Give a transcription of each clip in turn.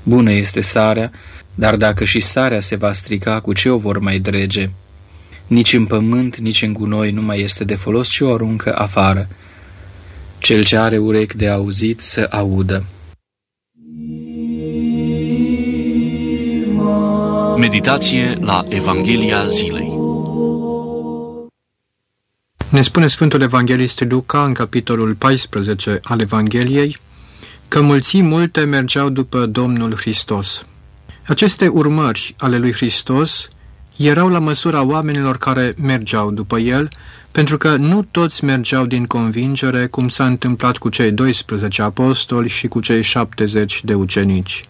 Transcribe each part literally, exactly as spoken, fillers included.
Bună este sarea, dar dacă și sarea se va strica, cu ce o vor mai drege? Nici în pământ, nici în gunoi nu mai este de folos, ci o aruncă afară. Cel ce are urechi de auzit să audă. Meditație la Evanghelia zilei. Ne spune Sfântul Evanghelist Luca în capitolul paisprezece al Evangheliei că mulții multe mergeau după Domnul Hristos. Aceste urmări ale lui Hristos erau la măsura oamenilor care mergeau după El, pentru că nu toți mergeau din convingere, cum s-a întâmplat cu cei doisprezece apostoli și cu cei șaptezeci de ucenici.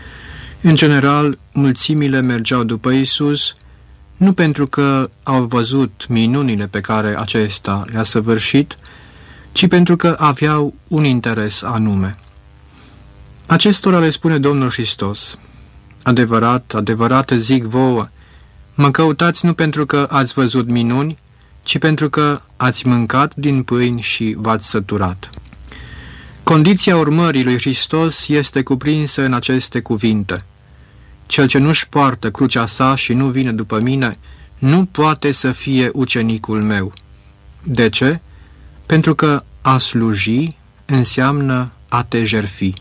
În general, mulțimile mergeau după Iisus nu pentru că au văzut minunile pe care acesta le-a săvârșit, ci pentru că aveau un interes anume. Acestora le spune Domnul Hristos: adevărat, adevărat zic vouă, mă căutați nu pentru că ați văzut minuni, ci pentru că ați mâncat din pâini și v-ați săturat. Condiția urmării lui Hristos este cuprinsă în aceste cuvinte: cel ce nu-și poartă crucea sa și nu vine după mine, nu poate să fie ucenicul meu. De ce? Pentru că a sluji înseamnă a te jertfi.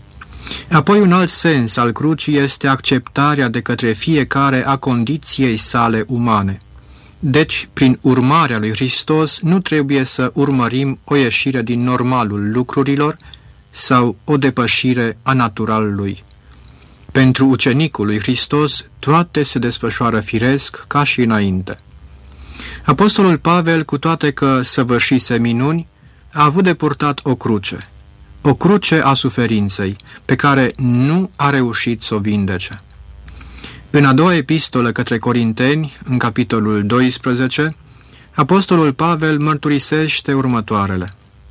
Apoi un alt sens al crucii este acceptarea de către fiecare a condiției sale umane. Deci, prin urmarea lui Hristos, nu trebuie să urmărim o ieșire din normalul lucrurilor sau o depășire a naturalului. Pentru ucenicul lui Hristos, toate se desfășoară firesc ca și înainte. Apostolul Pavel, cu toate că săvârșise minuni, a avut de purtat o cruce, o cruce a suferinței, pe care nu a reușit să o vindece. În a doua epistolă către Corinteni, în capitolul doisprezece, apostolul Pavel mărturisește următoarele: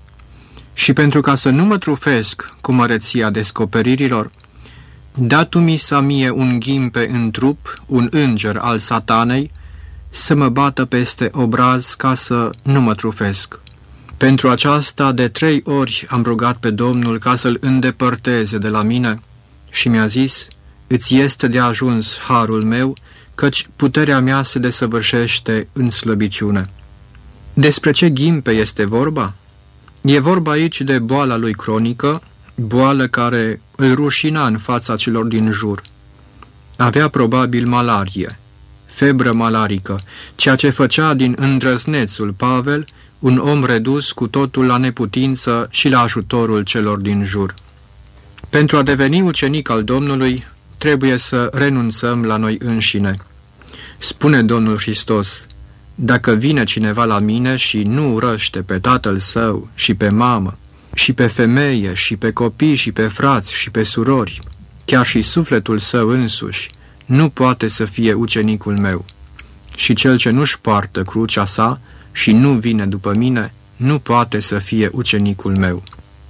și pentru ca să nu mă trufesc cu măreția descoperirilor, datu-mi să mie un ghimpe în trup, un înger al satanei, să mă bată peste obraz ca să nu mă trufesc. Pentru aceasta de trei ori am rugat pe Domnul ca să-l îndepărteze de la mine și mi-a zis: îți este de ajuns harul meu, căci puterea mea se desăvârșește în slăbiciune. Despre ce ghimpe este vorba? E vorba aici de boala lui cronică, boală care îl rușina în fața celor din jur. Avea probabil malarie, febră malarică, ceea ce făcea din îndrăznețul Pavel un om redus cu totul la neputință și la ajutorul celor din jur. Pentru a deveni ucenic al Domnului, trebuie să renunțăm la noi înșine. Spune Domnul Hristos: dacă vine cineva la mine și nu urăște pe tatăl său și pe mamă, și pe femeie, și pe copii, și pe frați, și pe surori, chiar și sufletul său însuși, nu poate să fie ucenicul meu. Și cel ce nu-și poartă crucea sa și nu vine după mine, nu poate să fie ucenicul meu.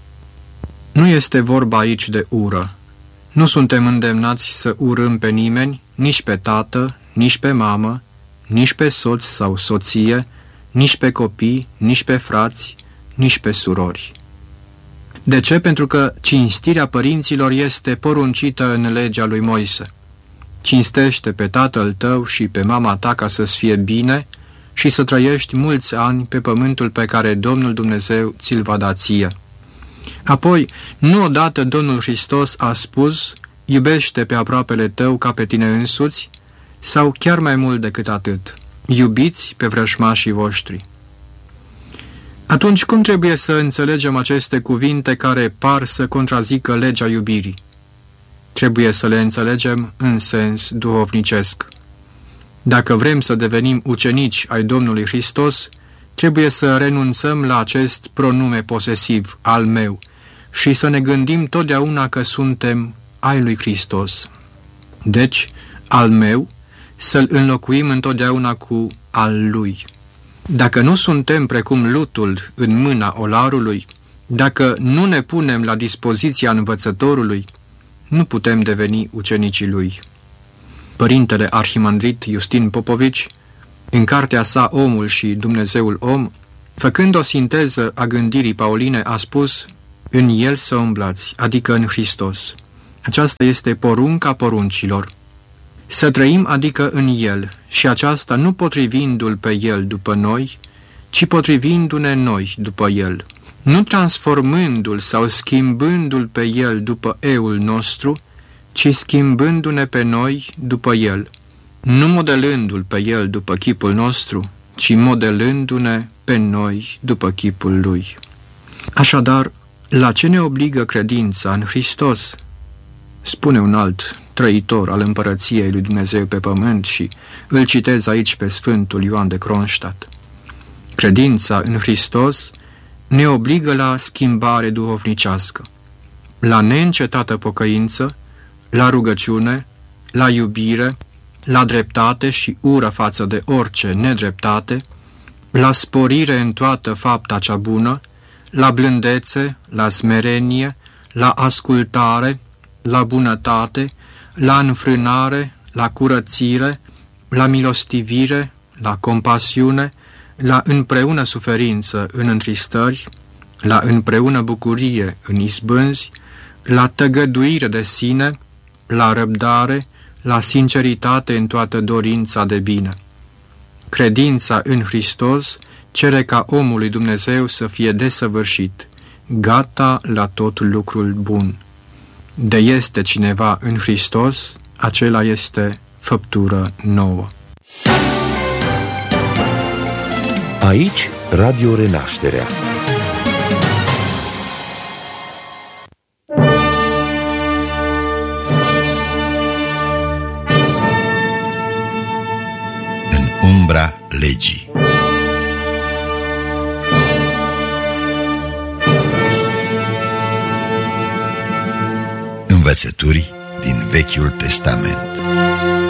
Nu este vorba aici de ură. Nu suntem îndemnați să urâm pe nimeni, nici pe tată, nici pe mamă, nici pe soț sau soție, nici pe copii, nici pe frați, nici pe surori. De ce? Pentru că cinstirea părinților este poruncită în legea lui Moise. Cinstește pe tatăl tău și pe mama ta ca să-ți fie bine și să trăiești mulți ani pe pământul pe care Domnul Dumnezeu ți-l va da ție. Apoi, nu odată Domnul Hristos a spus: iubește pe aproapele tău ca pe tine însuți, sau chiar mai mult decât atât: iubiți pe vrăjmașii voștri. Atunci, cum trebuie să înțelegem aceste cuvinte care par să contrazică legea iubirii? Trebuie să le înțelegem în sens duhovnicesc. Dacă vrem să devenim ucenici ai Domnului Hristos, trebuie să renunțăm la acest pronume posesiv, al meu, și să ne gândim totdeauna că suntem ai lui Hristos. Deci, al meu, să-l înlocuim întotdeauna cu al lui. Dacă nu suntem precum lutul în mâna olarului, dacă nu ne punem la dispoziția învățătorului, nu putem deveni ucenicii lui. Părintele arhimandrit Iustin Popovici, în cartea sa Omul și Dumnezeul om, făcând o sinteză a gândirii pauline, a spus: în el să umblați, adică în Hristos. Aceasta este porunca poruncilor. Să trăim adică în El, și aceasta nu potrivindu-L pe El după noi, ci potrivindu-ne noi după El, nu transformându-L sau schimbându-L pe El după eul nostru, ci schimbându-ne pe noi după El, nu modelându-L pe El după chipul nostru, ci modelându-ne pe noi după chipul Lui. Așadar, la ce ne obligă credința în Hristos? Spune un alt trăitor al împărăției lui Dumnezeu pe pământ și îl citez aici pe Sfântul Ioan de Kronstadt. Credința în Hristos ne obligă la schimbare duhovnicească, la neîncetată pocăință, la rugăciune, la iubire, la dreptate și ură față de orice nedreptate, la sporire în toată fapta cea bună, la blândețe, la smerenie, la ascultare, la bunătate, la înfrânare, la curățire, la milostivire, la compasiune, la împreună suferință în întristări, la împreună bucurie în izbânzi, la tăgăduire de sine, la răbdare, la sinceritate în toată dorința de bine. Credința în Hristos cere ca omul lui Dumnezeu să fie desăvârșit, gata la tot lucrul bun. De este cineva în Hristos, acela este făptură nouă. Aici, Radio Renașterea. În umbra legii. Învățături din Vechiul Testament.